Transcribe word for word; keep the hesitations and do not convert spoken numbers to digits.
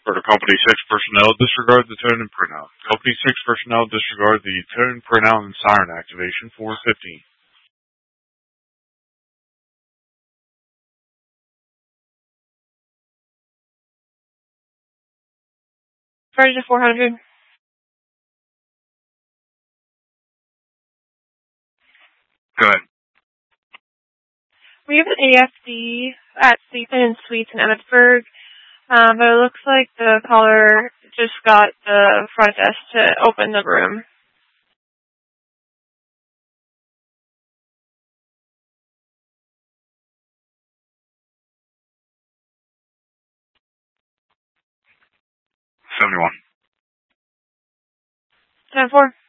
For the Company six personnel, disregard the tone and printout. Company six personnel, disregard the tone, printout, and siren activation four fifteen. Ready to four hundred. Go ahead. We have an A F D at Sleepin' in Suites in Emmitsburg, um, but it looks like the caller just got the front desk to open the room. seventy-one. ten four.